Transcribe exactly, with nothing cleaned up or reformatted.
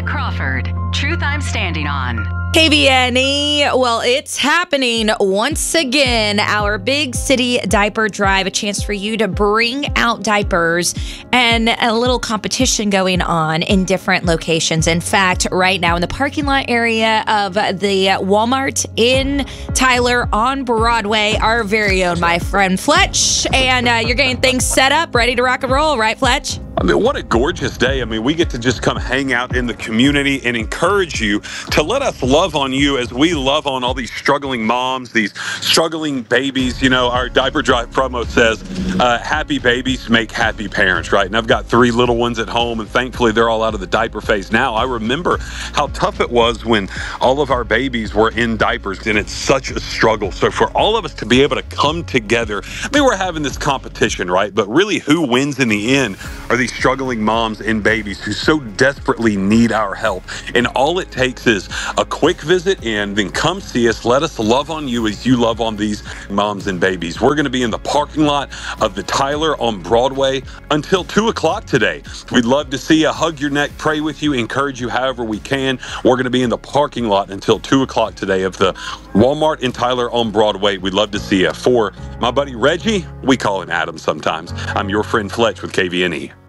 Matt Crawford. Truth I'm standing on. K V N E, well, it's happening once again. Our big city diaper drive, a chance for you to bring out diapers and a little competition going on in different locations. In fact, right now in the parking lot area of the Walmart in Tyler on Broadway, our very own, my friend Fletch. And uh, you're getting things set up, ready to rock and roll, right, Fletch? I mean, what a gorgeous day. I mean, we get to just come hang out in the community and encourage you to let us love on you as we love on all these struggling moms, these struggling babies. You know, our diaper drive promo says, uh, happy babies make happy parents, right? And I've got three little ones at home, and thankfully they're all out of the diaper phase now. I remember how tough it was when all of our babies were in diapers, and it's such a struggle. So for all of us to be able to come together, I mean, we're having this competition, right? But really who wins in the end are these struggling moms and babies who so desperately need our help. And all it takes is a quick visit and then come see us. Let us love on you as you love on these moms and babies. We're going to be in the parking lot of the Tyler on Broadway until two o'clock today. We'd love to see you, hug your neck, pray with you, encourage you however we can. We're going to be in the parking lot until two o'clock today of the Walmart in Tyler on Broadway. We'd love to see you. For my buddy Reggie, we call him Adam sometimes, I'm your friend Fletch with K V N E.